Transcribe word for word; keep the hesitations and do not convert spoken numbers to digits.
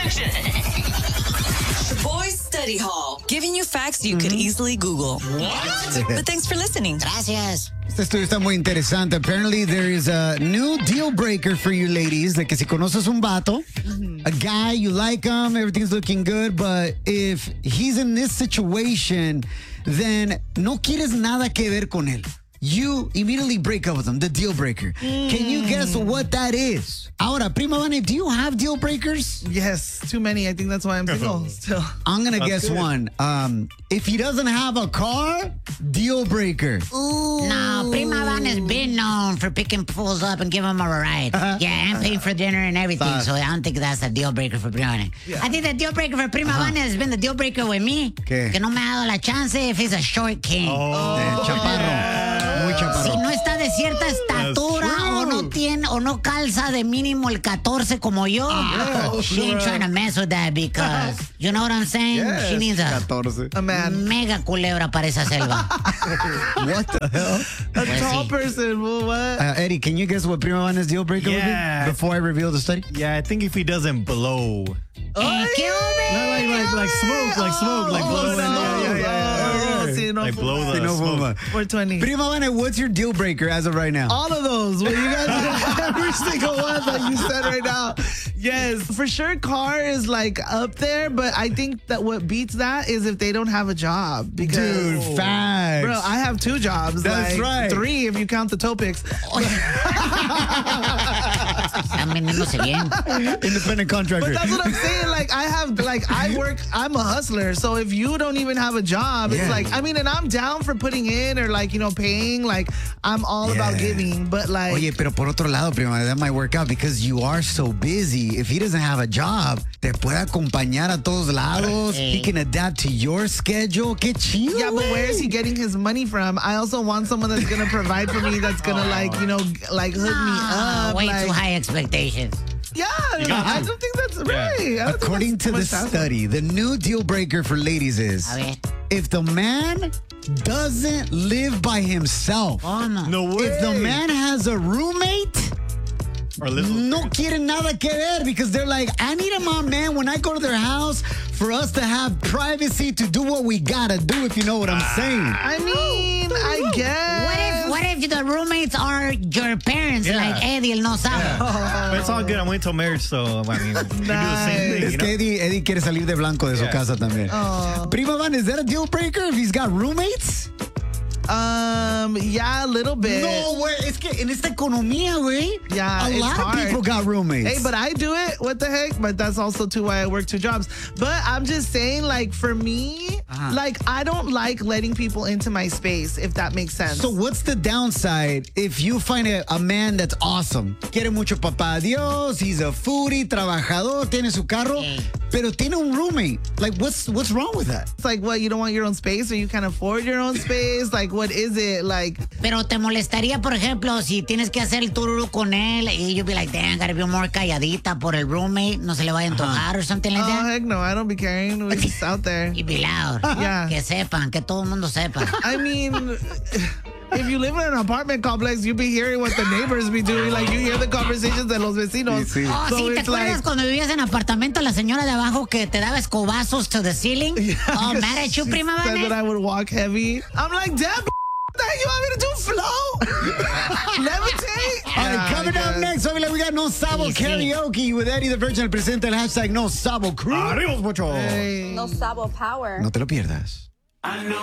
Action! Boys Study Hall, giving you facts you mm-hmm. could easily Google. What? But thanks for listening. Gracias. Este estudio está muy interesante. Apparently, there is a new deal breaker for you ladies. Like que si conoces un vato, mm-hmm. a guy, you like him, everything's looking good, but if he's in this situation, then no quieres nada que ver con él. You immediately break up with him, the deal breaker. Mm. Can you guess what that is? Ahora, Prima Vane, do you have deal breakers? Yes, too many. I think that's why I'm single still. I'm going to That's guess good. one. Um, if he doesn't have a car, deal breaker. Ooh. No, Prima Vane's been known for picking fools up and giving them a ride. Uh-huh. Yeah, and paying for dinner and everything. Uh, so I don't think that's a deal breaker for Prima Vane. Yeah. I think the deal breaker for Prima uh-huh. Vane has been the deal breaker with me. ¿Qué? Que no me ha dado la chance if he's a short king. Oh, eh, chaparro. Yeah. Muy chaparro. Si no está de cierta estatura o no tiene o no calza de mínimo el catorce como yo, Oh, she sure. ain't trying to mess with that because you know what I'm saying? Yes. She needs a, catorce. A man. mega culebra para esa selva. What the hell? A Pues tall sí. person. Well, what? Uh, Eddie, can you guess what Prima Vane's deal breaker Yeah. would be before I reveal the study? Yeah, I think if he doesn't blow. Eh, ¿qué hombre? Not like, like, like smoke, like smoke, like Oh, blow. no. Yeah, yeah, yeah, yeah. Oh, sí, no Like blow fuma. the Sí, no smoke. fuma. four twenty. Prima Vane, what's your deal breaker as of right now? All of those. Well, you guys, every single one that you said right now. Yes, for sure. Car is like up there, but I think that what beats that is if they don't have a job. Because, Dude, facts. bro, I have two jobs. That's like, right. Three if you count the Topics. Están vendiéndose bien. Independent contractor. But that's what I'm saying. Like I have, like I work. I'm a hustler. So if you don't even have a job, Yeah. it's like I mean, and I'm down for putting in or like you know paying. Like I'm all Yeah. about giving. But like, Oye, pero por otro lado, Prima Vane, that might work out because you are so busy. If he doesn't have a job, te puede acompañar a todos lados. Hey. He can adapt to your schedule. Qué chido. yeah, but güey. where is he getting his money from? I also want someone that's gonna provide for me. That's gonna like you know like hook me Ah, up. way like, too high expectations. Yeah, I don't think that's right. I don't think According that's to the much hassle. study, the new deal breaker for ladies is A ver. if the man doesn't live by himself. ¿Cómo? No way. If the man has a roommate, Or live with no quieren nada que ver because they're like, I need a mom, man, when I go to their house for us to have privacy to do what we gotta do, if you know what I'm saying. I mean, I guess. What if what if the roommates are your parents, Yeah. like Eddie, el no sabe? But it's all good. I'm waiting till marriage, so I mean, you can do the Nice. same thing. Es You que know? Eddie, Eddie quiere salir de blanco de su Yeah. casa también. Oh. Prima Van, is that a deal breaker if he's got roommates? Um, yeah, a little bit. No, güey, es que en esta economía, güey, Yeah, a it's lot hard. of people got roommates. Hey, but I do it. What the heck? But that's also too why I work two jobs. But I'm just saying, like, for me, Uh-huh. like, I don't like letting people into my space, if that makes sense. So what's the downside if you find a, a man that's awesome? Quiere mucho papá Dios, he's a foodie, trabajador, tiene su carro, Hey. pero tiene un roommate. Like, what's what's wrong with that? It's like, what, you don't want your own space or you can't afford your own space? Like, what is it? Like, Pero te molestaría, por ejemplo, si tienes que hacer el tururo con él y you'd be like, damn, gotta be more calladita por el roommate, no se le vaya a antojar or something like oh, that. heck no, I don't be caring. We're just out there. Y be loud. Yeah. Que sepan, que todo el mundo sepa. I mean, if you live in an apartment complex, you be hearing what the neighbors be doing. Like, you hear the conversations de los vecinos. Sí, sí. Oh, So sí, ¿te it's acuerdas like- cuando vivías en apartamento la señora de abajo que te daba escobazos to the ceiling? Oh, mad at you, She prima said that Vane? I would walk heavy. I'm like, damn, what the heck you want me to do? Flow? Levitate? All right, coming up next, obviously, we got No Sabo Sí, sí. Karaoke with Eddie the Virgin. Presenta el hashtag No Sabo Crew. Arriba, mucho. Hey. No Sabo Power. No te lo pierdas.